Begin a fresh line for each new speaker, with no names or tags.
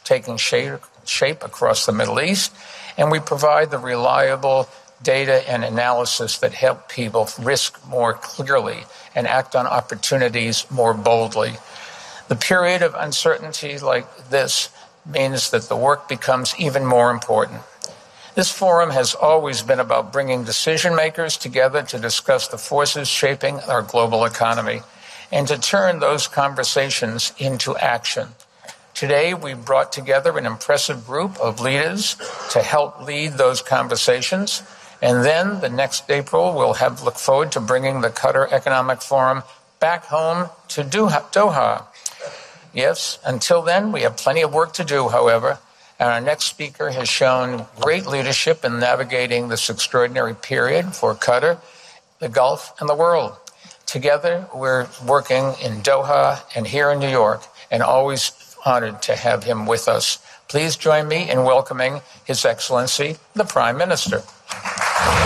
taking shape across the Middle East, and we provide the reliable data and analysis that help people risk more clearly and act on opportunities more boldly. The period of uncertainty like this means that the work becomes even more important. This forum has always been about bringing decision makers together to discuss the forces shaping our global economy and to turn those conversations into action. Today, we brought together an impressive group of leaders to help lead those conversations. And then the next April, we'll look forward to bringing the Qatar Economic Forum back home to Doha. Yes, until then, we have plenty of work to do, however. And our next speaker has shown great leadership in navigating this extraordinary period for Qatar, the Gulf, and the world. Together, we're working in Doha and here in New York, and always honored to have him with us. Please join me in welcoming His Excellency, the Prime Minister.